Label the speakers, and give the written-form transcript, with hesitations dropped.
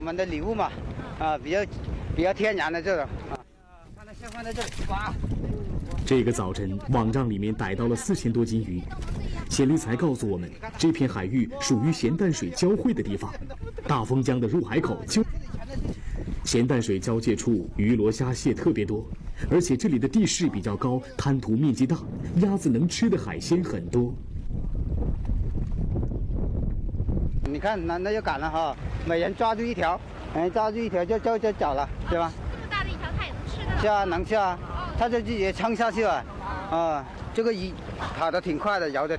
Speaker 1: 我们的礼物嘛，比较天然的这种啊，放在这里哇。
Speaker 2: 这个早晨，网账里面逮到了4000多斤鱼。钱立才告诉我们，这片海域属于咸淡水交汇的地方，大丰江的入海口就咸淡水交界处，鱼螺虾蟹特别多，而且这里的地势比较高，滩涂面积大，鸭子能吃的海鲜很多。
Speaker 1: 你看，那就赶了哈，每人抓住一条，就找了，对吧？
Speaker 3: 这么大的一条，它也能吃的？
Speaker 1: 是啊，能吃啊，它就自己撑下去了，啊，这个鱼跑得挺快的，游得。